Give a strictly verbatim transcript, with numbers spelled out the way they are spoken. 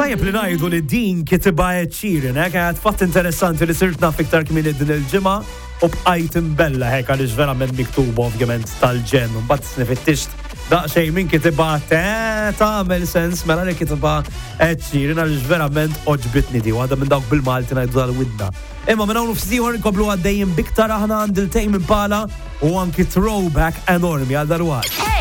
Tajjeb li ngħidu li din kitibha Ed Sheeran, hekk għad fatt interessanti li sirt naf iktar kmieni din il-ġimgħa u bqajt imbella hekk għaliex verament miktub ovvjament tal-ġen u mbagħad snifittisht daqsxejn min kitibha tagħmel sens mela li kitibha Ed Sheeran għaliex verament oġbitni di waħda minn dawk bil-Malti ngħidu tal-widna. Imma minn hawn ftit ieħor inkomplu għaddejjin biktar aħna Until Tame Impala u anki throwback enormi għal darwaqt.